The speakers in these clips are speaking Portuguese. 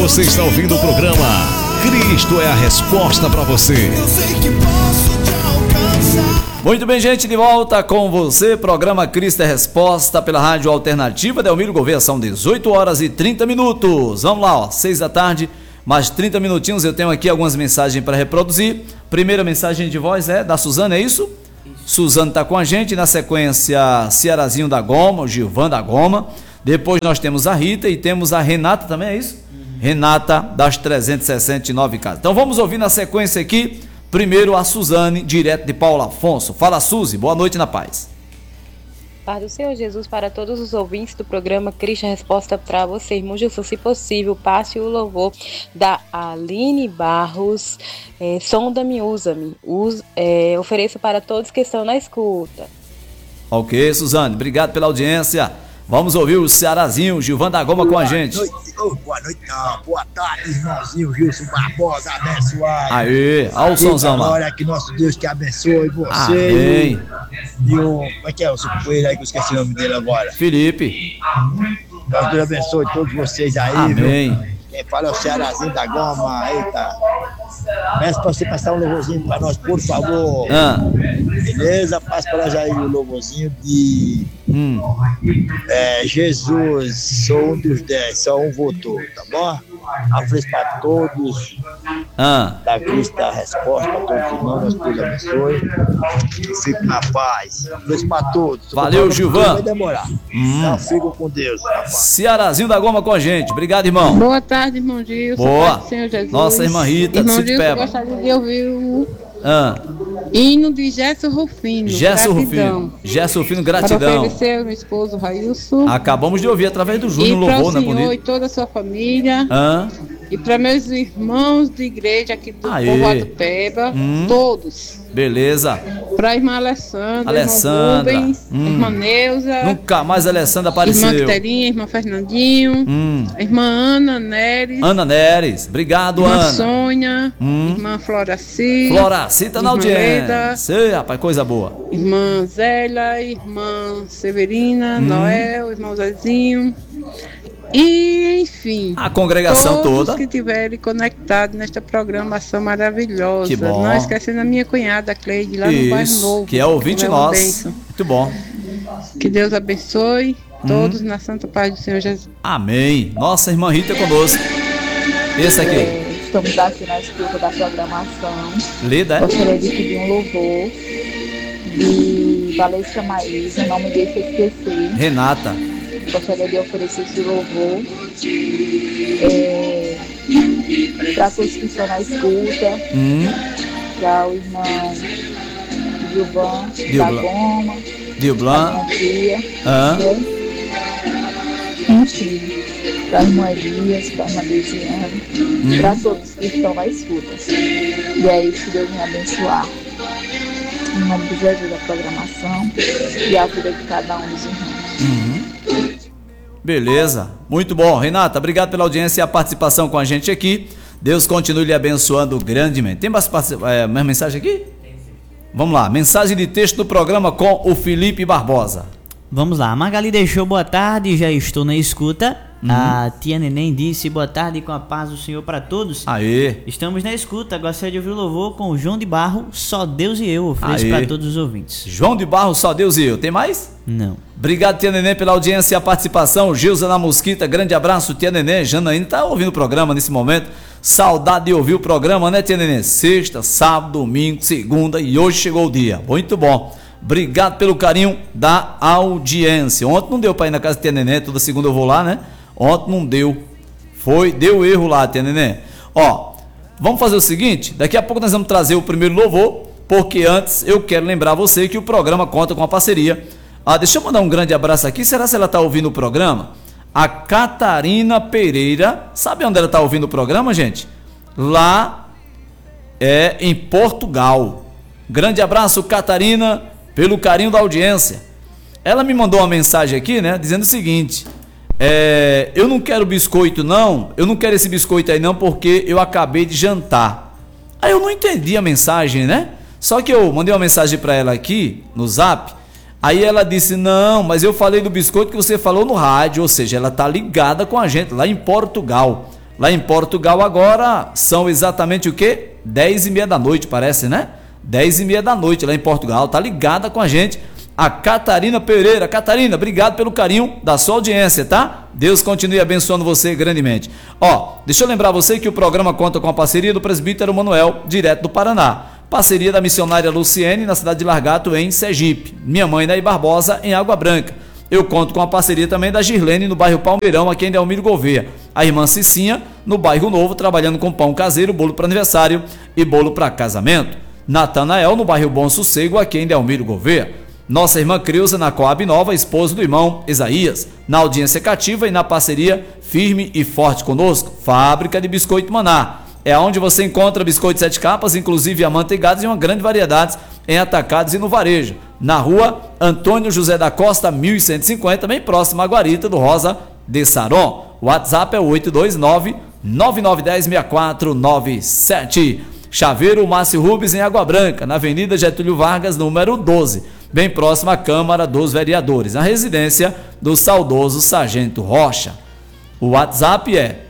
Você está ouvindo o programa Cristo é a Resposta para você. Eu sei que posso te alcançar. Muito bem, gente, de volta com você, programa Cristo é Resposta pela Rádio Alternativa, Delmiro Gouveia, são 18 horas e 30 minutos. Vamos lá, ó, 6 da tarde, mais 30 minutinhos, eu tenho aqui algumas mensagens para reproduzir. Primeira mensagem de voz é da Suzana, é isso? Suzana está com a gente, na sequência, Cearazinho da Goma, o Gilvan da Goma. Depois nós temos a Rita e temos a Renata também, é isso? Renata, das 369 casas. Então vamos ouvir na sequência aqui, primeiro a Suzane, direto de Paulo Afonso. Fala, Suzy, boa noite na paz. Paz do Senhor Jesus para todos os ouvintes do programa Cristo Resposta para você, irmão Gilson, se possível, passe o louvor da Aline Barros, Sonda-me, usa-me, ofereço para todos que estão na escuta. Ok, Suzane, obrigado pela audiência. Vamos ouvir o Cearazinho, Gilvan da Goma com a gente. Boa noite, não. Boa tarde, irmãozinho Gilson Barbosa, abençoado. Aê, olha o somzão lá. Olha que nosso Deus te abençoe, você. Amém. E o, como é que é o seu companheiro aí, que eu esqueci o nome dele agora? Felipe. Nosso Deus abençoe todos vocês aí, amém. Viu? Quem fala é o Cearazinho da Goma, eita. Peço pra você passar um louvorzinho pra nós, por favor. Beleza? Passa pra nós aí o louvorzinho de Jesus, sou um dos 10, só um votou, tá bom? Abraço pra todos. Da Cristo a Resposta pra todos os irmãos, Deus abençoe. E fique na paz. Abraço pra todos. Valeu, Gilvan. Vai demorar. Então fico com Deus. Cearazinho da Goma com a gente. Obrigado, irmão. Boa tarde, irmão Gilson. Boa. Senhor Jesus. Nossa irmã Rita, irmão de Gilson, Sitipeba. gostaria de ouvir o hino de Gerson Rufino. Gerson Gratidão. Rufino. Gerson Rufino, Para gratidão. oferecer ao meu esposo Railson. Acabamos de ouvir através do E Júnior para o Louvor, né, Senhor bonito? e toda a sua família. E E para meus irmãos de igreja aqui do Aê. povoado Peba, todos. beleza. Para a irmã Alessandra, Alessandra. irmão Rubens, irmã Neuza, Nunca mais a Alessandra irmã apareceu. Quiterinha, irmã Fernandinho, a irmã Ana Neres, Ana Neres, obrigado, irmã Ana. Sônia, irmã Floraci, Floraci tá na irmã Leda, audiência. Ei, rapaz, coisa boa. irmã Zélia, irmã Severina, Noel, irmão Zezinho. E, enfim, A congregação todos toda. que estiverem conectados nesta programação maravilhosa. Que bom. Não esquecendo a minha cunhada, Cleide, lá no Bairro Isso, Novo. que é ouvinte é uma nosso. bênção. Muito bom. Que Deus abençoe todos na santa paz do Senhor Jesus. Amém. Nossa irmã Rita conosco. Esse aqui. Estamos aqui na escuta da programação. Lida, Gostaria de pedir um louvor de Valesca Maísa, não me deixe esquecer. Renata. Gostaria de oferecer esse louvor para todos que estão na escuta, para o irmão Gilvan da Goma, Dilblan. minha tia, enfim, para a irmã Elias, para a irmã Desiane, para todos que estão na escuta. E é isso, que Deus me abençoar. Em nome de Jesus, a programação e a vida de cada um dos irmãos. Beleza, muito bom. Renata, obrigado pela audiência e a participação com a gente aqui. Deus continue lhe abençoando grandemente. Tem mais mensagem aqui? Vamos lá, mensagem de texto do programa com o Felipe Barbosa. Vamos lá, a Magali deixou boa tarde, já estou na escuta. A tia Neném disse boa tarde com a paz do Senhor para todos. Aê. Estamos na escuta, gostaria de ouvir o louvor com o João de Barro, Só Deus e Eu, ofereço Aê. para todos os ouvintes. João de Barro, Só Deus e Eu. Tem mais? Não. Obrigado, tia Neném, pela audiência e a participação. Gilza na Mosquita, grande abraço, tia Neném. Janaína tá ouvindo o programa nesse momento. Saudade de ouvir o programa, né, tia Neném? Sexta, sábado, domingo, segunda e hoje chegou o dia. Muito bom. Obrigado pelo carinho da audiência. Ontem não deu para ir na casa da tia Neném, toda segunda eu vou lá, né? Ontem não deu. Deu erro lá, tia Neném. Ó, vamos fazer o seguinte, daqui a pouco nós vamos trazer o primeiro louvor, porque antes eu quero lembrar você que o programa conta com a parceria. Deixa eu mandar um grande abraço aqui, será que ela está ouvindo o programa? A Catarina Pereira, sabe onde ela está ouvindo o programa, gente? Lá em Portugal. Grande abraço, Catarina, pelo carinho da audiência. Ela me mandou uma mensagem aqui, né, dizendo o seguinte: eu não quero biscoito não, eu não quero esse biscoito aí não, porque eu acabei de jantar. Aí eu não entendi a mensagem, né? Só que eu mandei uma mensagem para ela aqui no Zap. Aí ela disse: não, mas eu falei do biscoito que você falou no rádio. Ou seja, ela tá ligada com a gente lá em Portugal. Lá em Portugal agora são exatamente o quê? 10h30 da noite, parece, né? 10h30 da noite lá em Portugal. Tá ligada com a gente a Catarina Pereira. Catarina, obrigado pelo carinho da sua audiência, tá? Deus continue abençoando você grandemente. Ó, deixa eu lembrar você que o programa conta com a parceria do presbítero Manuel, direto do Paraná. Parceria da missionária Luciene, na cidade de Largato, em Sergipe. Minha mãe, Naí Barbosa, em Água Branca. Eu conto com a parceria também da Girlene, no bairro Palmeirão, aqui em Delmiro Gouveia. A irmã Cicinha, no bairro Novo, trabalhando com pão caseiro, bolo para aniversário e bolo para casamento. Natanael, no bairro Bom Sossego, aqui em Delmiro Gouveia. Nossa irmã Creuza, na Coab Nova, esposa do irmão Isaías. Na audiência cativa e na parceria firme e forte conosco. Fábrica de Biscoito Maná. É onde você encontra biscoitos 7 capas, inclusive amanteigados, e uma grande variedade em atacados e no varejo. Na rua Antônio José da Costa, 1150, bem próximo à guarita do Rosa de Saron. O WhatsApp é o 829-9910-6497. Chaveiro Márcio Rubens, em Água Branca, na Avenida Getúlio Vargas, número 12, bem próximo à Câmara dos Vereadores, a residência do saudoso Sargento Rocha. O WhatsApp é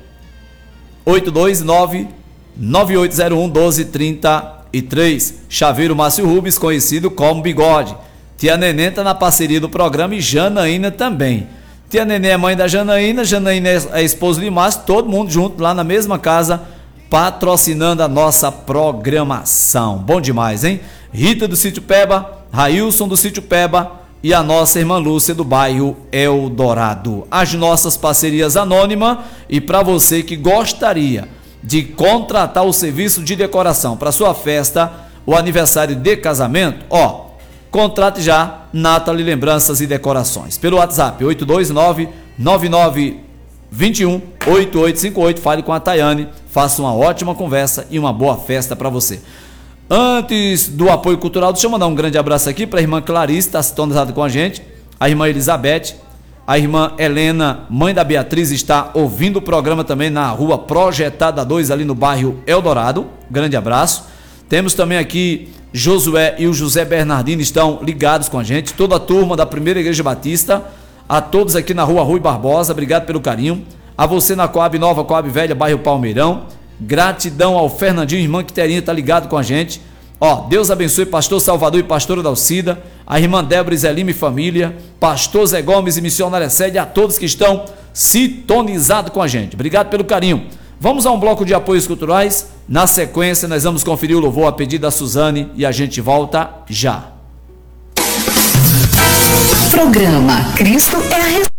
829-9801-1233. Chaveiro Márcio Rubens, conhecido como Bigode. Tia Nenê está na parceria do programa e Janaína também. Tia Nenê é mãe da Janaína, Janaína é esposa de Márcio, todo mundo junto lá na mesma casa, patrocinando a nossa programação. Bom demais, hein? Rita do Sítio Peba, Railson do Sítio Peba e a nossa irmã Lúcia do bairro Eldorado. As nossas parcerias anônimas, e para você que gostaria de contratar o serviço de decoração para sua festa ou aniversário de casamento, ó, contrate já Nathalie Lembranças e Decorações pelo WhatsApp 829-9921-8858. Fale com a Tayane, faça uma ótima conversa e uma boa festa para você. Antes do apoio cultural, deixa eu mandar um grande abraço aqui para a irmã Clarice, está sintonizada com a gente, a irmã Elizabeth, a irmã Helena, mãe da Beatriz, está ouvindo o programa também na rua Projetada 2, ali no bairro Eldorado. Grande abraço. Temos também aqui Josué e o José Bernardino estão ligados com a gente, toda a turma da Primeira Igreja Batista, a todos aqui na rua Rui Barbosa, obrigado pelo carinho. A você na Coab Nova, Coab Velha, bairro Palmeirão. Gratidão ao Fernandinho, irmã Quiterinha, está ligado com a gente. Ó, Deus abençoe pastor Salvador e pastora Dalcida, a irmã Débora Zelima e família, pastor Zé Gomes e missionária Sede, a todos que estão sintonizados com a gente. Obrigado pelo carinho. Vamos a um bloco de apoios culturais. Na sequência, nós vamos conferir o louvor a pedido da Suzane e a gente volta já. Programa Cristo é a